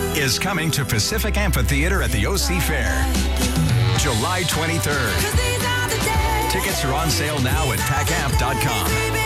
is coming to Pacific Amphitheater at the OC Fair, July 23rd. Tickets are on sale now at pacamp.com.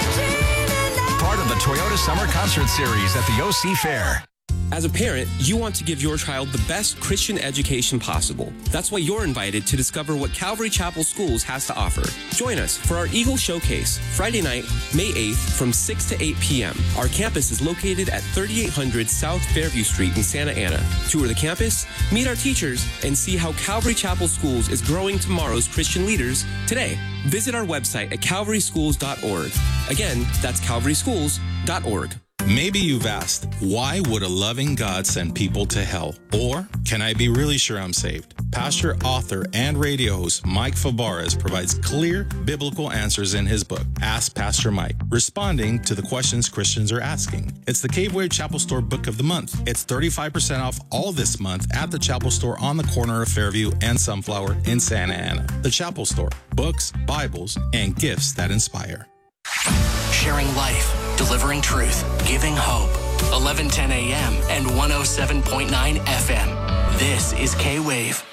Part of the Toyota Summer Concert Series at the OC Fair. As a parent, you want to give your child the best Christian education possible. That's why you're invited to discover what Calvary Chapel Schools has to offer. Join us for our Eagle Showcase, Friday night, May 8th from 6 to 8 p.m. Our campus is located at 3800 South Fairview Street in Santa Ana. Tour the campus, meet our teachers, and see how Calvary Chapel Schools is growing tomorrow's Christian leaders today. Visit our website at calvaryschools.org. Again, that's calvaryschools.org. Maybe you've asked, why would a loving God send people to hell? Or, can I be really sure I'm saved? Pastor, author, and radio host Mike Fabarez provides clear biblical answers in his book, Ask Pastor Mike, responding to the questions Christians are asking. It's the Cave Wave Chapel Store Book of the Month. It's 35% off all this month at the Chapel Store on the corner of Fairview and Sunflower in Santa Ana. The Chapel Store, books, Bibles, and gifts that inspire. Sharing life, delivering truth, giving hope. 1110 a.m. and 107.9 FM. This is K-Wave.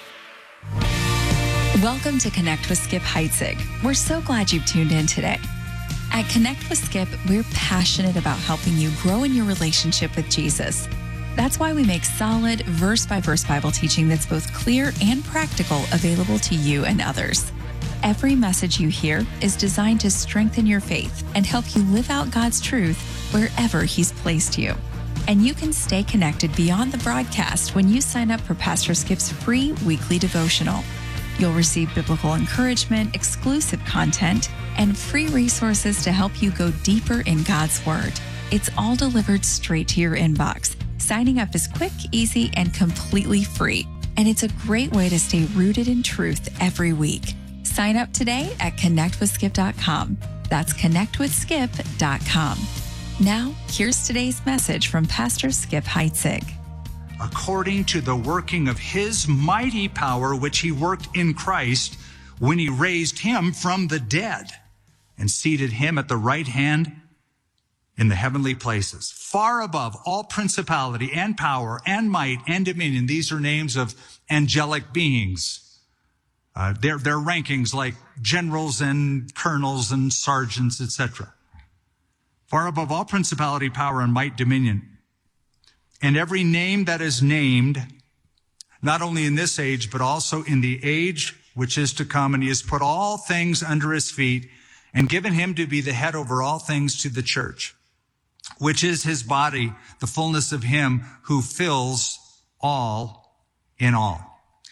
Welcome to Connect with Skip Heitzig. We're so glad you've tuned in today. At Connect with Skip, we're passionate about helping you grow in your relationship with Jesus. That's why we make solid, verse-by-verse Bible teaching that's both clear and practical available to you and others. Every message you hear is designed to strengthen your faith and help you live out God's truth wherever He's placed you. And you can stay connected beyond the broadcast when you sign up for Pastor Skip's free weekly devotional. You'll receive biblical encouragement, exclusive content, and free resources to help you go deeper in God's Word. It's all delivered straight to your inbox. Signing up is quick, easy, and completely free. And it's a great way to stay rooted in truth every week. Sign up today at connectwithskip.com. That's connectwithskip.com. Now, here's today's message from Pastor Skip Heitzig. According to the working of His mighty power, which He worked in Christ when He raised Him from the dead and seated Him at the right hand in the heavenly places, far above all principality and power and might and dominion. These are names of angelic beings. Their rankings like generals and colonels and sergeants, etc. Far above all principality, power, and might, dominion. And every name that is named, not only in this age, but also in the age which is to come. And He has put all things under His feet and given Him to be the head over all things to the church, which is His body, the fullness of Him who fills all in all.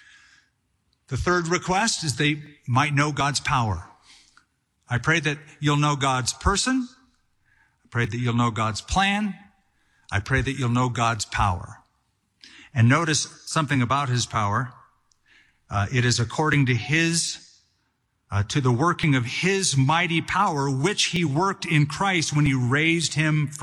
The third request is they might know God's power. I pray that you'll know God's person. I pray that you'll know God's plan. I pray that you'll know God's power. And notice something about His power. It is according to to the working of His mighty power, which He worked in Christ when He raised Him from